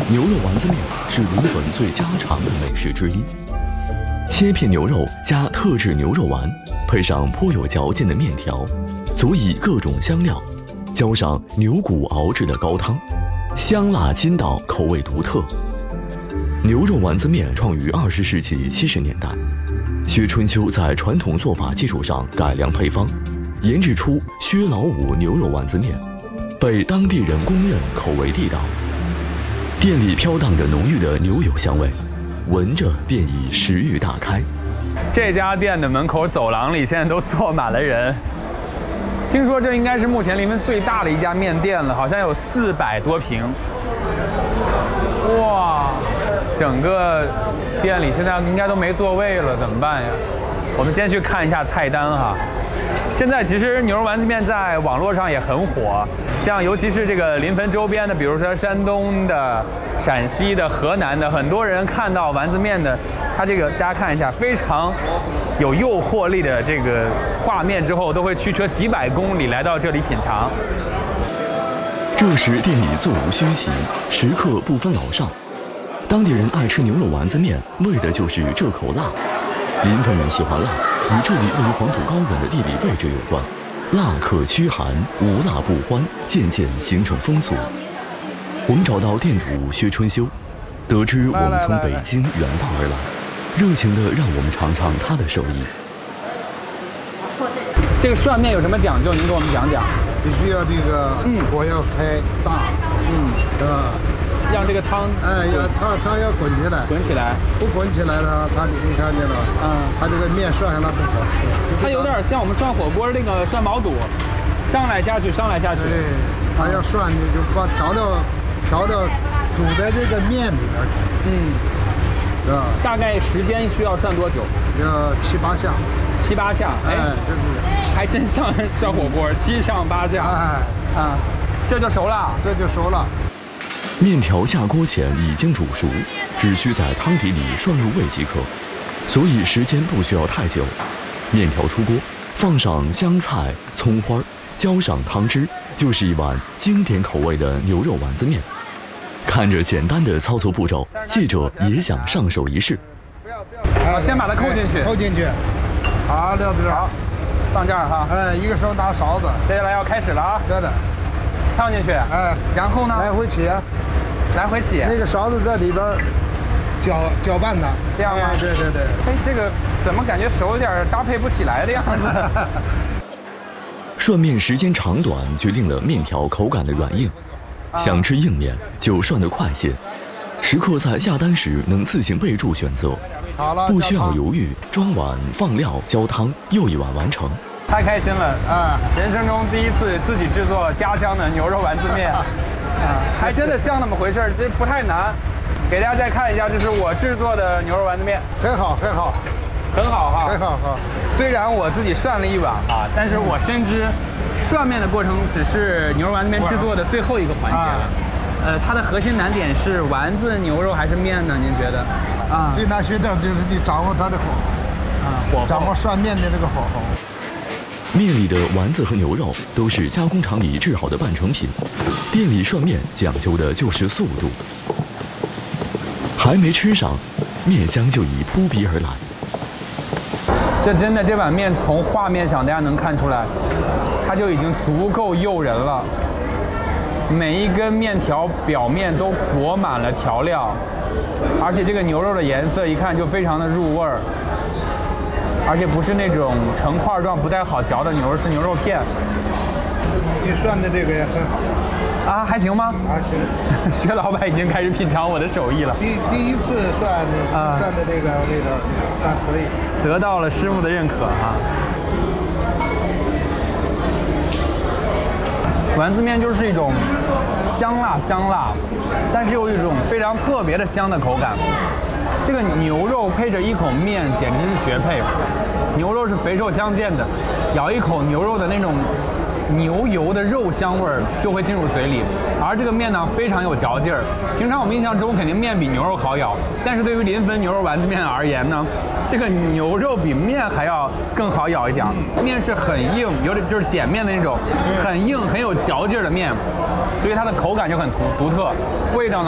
牛肉丸子面是临汾最家常的美食之一。切片牛肉加特制牛肉丸，配上颇有嚼劲的面条，佐以各种香料，浇上牛骨熬制的高汤，香辣筋道，口味独特。牛肉丸子面创于20世纪70年代，薛春秋在传统做法基础上改良配方，研制出薛老五牛肉丸子面，被当地人公认口味地道。店里飘荡着浓郁的牛油香味，闻着便已食欲大开。 这家店的门口走廊里现在都坐满了人，听说这应该是目前临汾最大的一家面店了，好像有400多平。哇，整个店里现在应该都没座位了，怎么办呀？我们先去看一下菜单哈。现在其实牛肉丸子面在网络上也很火，像尤其是这个临汾周边的，比如说山东的、陕西的、河南的，很多人看到丸子面的，它这个大家看一下，非常有诱惑力的这个画面之后，都会驱车几百公里来到这里品尝。 这时店里座无虚席，食客不分老少。当地人爱吃牛肉丸子面，为的就是这口辣。临汾人喜欢辣，与这里位于黄土高原的地理位置有关。辣可驱寒，无辣不欢，渐渐形成风俗。我们找到店主薛春秋，得知我们从北京远道而来，热情地让我们尝尝他的手艺。 这个涮面有什么讲究？您给我们讲讲。 必须要这个火要开大， 让这个汤它要滚起来， 滚起来， 不滚起来呢，你看见了，它这个面涮下来不好吃。 它有点像我们涮火锅那个涮毛肚，上来下去，上来下去。 对，它要涮你就把调料煮在这个面里边去。是吧？ 大概时间需要涮多久？ 要7、8下。 7、8下，还真像涮火锅，7上8下。这就熟了。 这就熟了。 面条下锅前已经煮熟，只需在汤底里涮入味即可，所以时间不需要太久。面条出锅，放上香菜、葱花，浇上汤汁，就是一碗经典口味的牛肉丸子面。看着简单的操作步骤，记者也想上手一试。 好，先把它扣进去。 扣进去。好，撂在这儿。 好，放这儿哈。 一个手拿勺子。 接下来要开始了啊。 对的。 放进去。然后呢？ 来回起。 来回起。 那个勺子在里边搅拌它。 这样吗？ 对。 这个怎么感觉手有点搭配不起来的样子？ 涮面时间长短决定了面条口感的软硬。想吃硬面就涮得快些，食客在下单时能自行备注选择，不需要犹豫，装碗放料浇汤，又一碗完成。 太开心了人生中第一次自己制作家乡的牛肉丸子面还真的像那么回事，这不太难。给大家再看一下，这是我制作的牛肉丸子面， 很好哈。很好。 虽然我自己涮了一碗但是我深知涮面的过程只是牛肉丸子面制作的最后一个环节了。它的核心难点是丸子、牛肉还是面呢？您觉得？ 最难学的就是你掌握它的火候，掌握涮面的这个火候。 面里的丸子和牛肉都是加工厂里制好的半成品，店里涮面讲究的就是速度。还没吃上，面香就已扑鼻而来。 这碗面从画面上大家能看出来，它就已经足够诱人了。每一根面条表面都裹满了调料，而且这个牛肉的颜色一看就非常的入味儿，而且不是那种成块状不太好嚼的牛肉，是牛肉片。 你涮的这个也很好还行吗？ 行。 薛老板已经开始品尝我的手艺了。 第一次涮的这个味道算可以， 得到了师傅的认可丸子面就是一种香辣，但是又一种非常特别的香的口感。这个牛肉配着一口面简直是绝配。牛肉是肥瘦相间的，咬一口牛肉的那种牛油的肉香味儿就会进入嘴里，而这个面呢非常有嚼劲儿。平常我们印象中肯定面比牛肉好咬，但是对于临汾牛肉丸子面而言呢，这个牛肉比面还要更好咬一点。面是很硬，有点就是碱面的那种很硬很有嚼劲儿的面，所以它的口感就很独特，味道呢